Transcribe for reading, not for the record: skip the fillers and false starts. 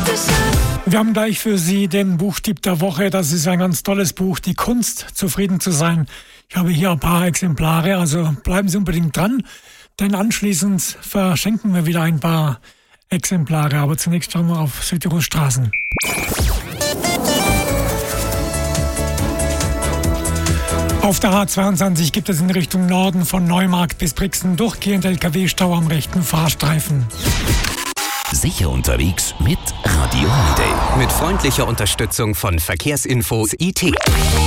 Wir haben gleich für Sie den Buchtipp der Woche. Das ist ein ganz tolles Buch, Die Kunst, zufrieden zu sein. Ich habe hier ein paar Exemplare, also bleiben Sie unbedingt dran, denn anschließend verschenken wir wieder ein paar Exemplare. Aber zunächst schauen wir auf Südtirols Straßen. Auf der A22 gibt es in Richtung Norden von Neumarkt bis Brixen durchgehend LKW-Stau am rechten Fahrstreifen. Sicher unterwegs mit Radio Holiday. Mit freundlicher Unterstützung von Verkehrsinfo IT.